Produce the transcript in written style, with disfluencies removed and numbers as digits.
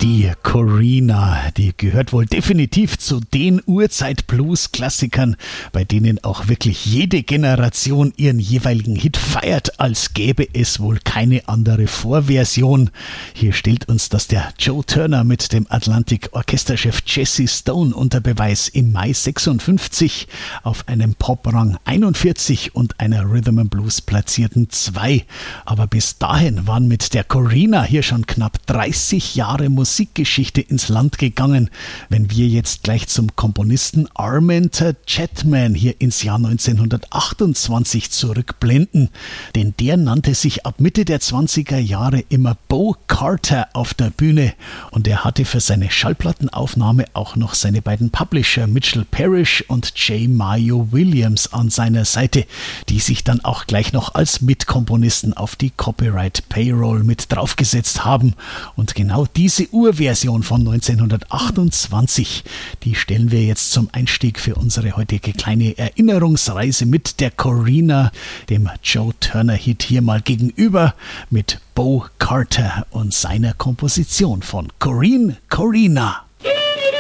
Die Corrina, die gehört wohl definitiv zu den Urzeit-Blues-Klassikern, bei denen auch wirklich jede Generation ihren jeweiligen Hit feiert, als gäbe es wohl keine andere Vorversion. Hier stellt uns das der Joe Turner mit dem Atlantic-Orchesterchef Jesse Stone unter Beweis im Mai 56 auf einem Pop-Rang 41 und einer Rhythm and Blues platzierten 2. Aber bis dahin waren mit der Corrina hier schon knapp 30 Jahre Musikgeschichte ins Land gegangen, wenn wir jetzt gleich zum Komponisten Armand Chapman hier ins Jahr 1928 zurückblenden, denn der nannte sich ab Mitte der 20er Jahre immer Bo Carter auf der Bühne und er hatte für seine Schallplattenaufnahme auch noch seine beiden Publisher Mitchell Parrish und J. Mayo Williams an seiner Seite, die sich dann auch gleich noch als Mitkomponisten auf die Copyright Payroll mit draufgesetzt haben. Und genau diese Urversion von 1928, die stellen wir jetzt zum Einstieg für unsere heutige kleine Erinnerungsreise mit der Corrina, dem Joe Turner Hit, hier mal gegenüber mit Bo Carter und seiner Komposition von Corrina.